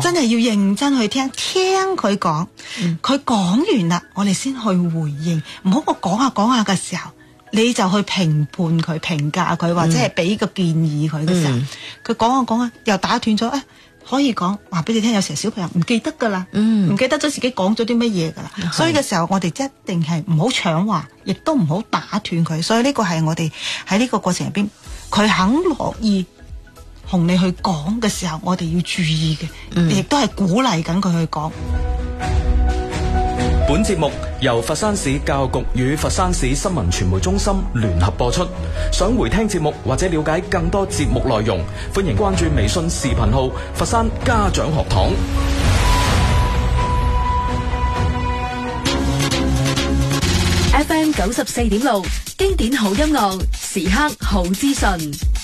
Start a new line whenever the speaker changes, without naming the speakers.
真係要認真去聽佢講，佢講完啦，我哋先去回應，唔好我講下講下嘅時候，你就去評判佢、評價佢，或者係俾個建議佢嘅時候，佢講下講下又打斷咗，可以講話俾你聽，有時候小朋友唔記得噶啦，唔記得咗自己講咗啲乜嘢噶啦，所以嘅時候我哋一定係唔好搶話，亦都唔好打斷佢，所以呢個係我哋喺呢個過程入邊，佢肯樂意同你去講嘅時候，我哋要注意嘅，亦都係鼓勵緊佢去講。
本節目由佛山市教育局與佛山市新聞傳媒中心聯合播出。想回聽節目或者了解更多節目內容，歡迎關注微信視頻號佛山家長學堂。
FM 94.6，經典好音樂，時刻好資訊。